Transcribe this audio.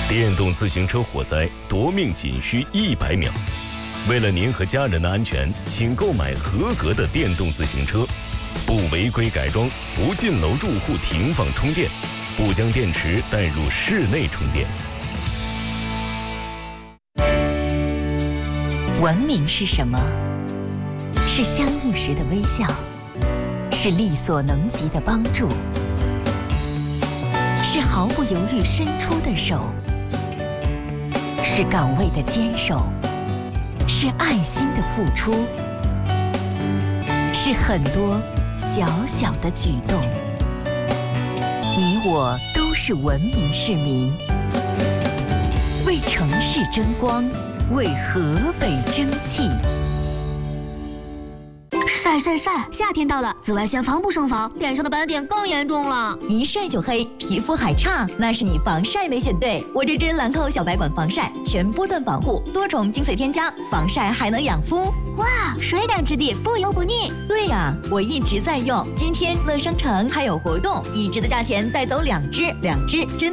电动自行车火灾夺命仅需100秒。为了您和家人的安全，请购买合格的电动自行车，不违规改装，不进楼住户停放充电，不将电池带入室内充电。 文明是什么？是相遇时的微笑，是力所能及的帮助，是毫不犹豫伸出的手，是岗位的坚守，是爱心的付出，是很多小小的举动。你我都是文明市民，为城市争光，为河北争气。 晒晒晒！夏天到了，紫外线防不胜防，脸上的斑点更严重了。 一晒就黑，皮肤还差，那是你防晒没选对。我这针兰蔻小白管防晒，全波段防护，多重精粹添加，防晒还能养肤。 哇，水感质地，不油不腻。 对呀，我一直在用。今天乐商城还有活动，1支的价钱带走2支，2支真。